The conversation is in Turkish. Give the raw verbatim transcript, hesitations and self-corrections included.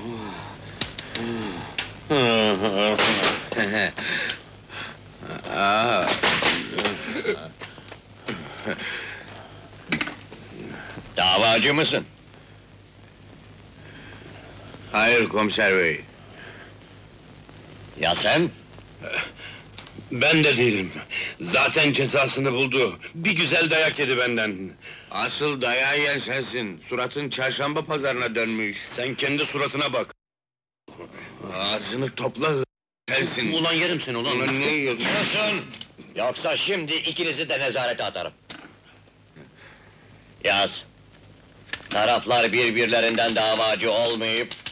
Aa. Davacı mısın? Hayır komiser bey. Ya sen? Ben de değilim. Zaten cezasını buldu. Bir güzel dayak yedi benden. Asıl dayağı yiyen sensin. Suratın çarşamba pazarına dönmüş. Sen kendi suratına bak. Ağzını topla hı- sensin. Ulan yerim seni ulan. Ulan ne yiyorsun? Susun! Yoksa şimdi ikinizi de nezarete atarım. Yaz. Taraflar birbirlerinden davacı olmayıp,